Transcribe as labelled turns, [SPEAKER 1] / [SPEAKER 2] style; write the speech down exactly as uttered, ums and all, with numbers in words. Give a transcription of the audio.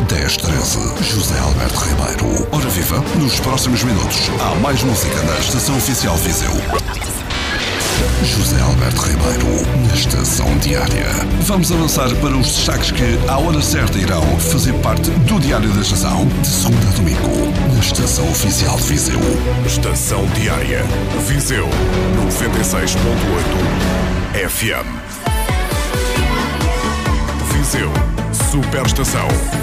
[SPEAKER 1] dez treze. José Alberto Ribeiro. Ora viva, nos próximos minutos há mais música na Estação Oficial Viseu. José Alberto Ribeiro, na Estação Diária. Vamos avançar para os destaques que, à hora certa, irão fazer parte do Diário da Estação, de segunda a domingo, na Estação Oficial de Viseu.
[SPEAKER 2] Estação Diária, Viseu, noventa e seis ponto oito F M. Viseu, Superestação.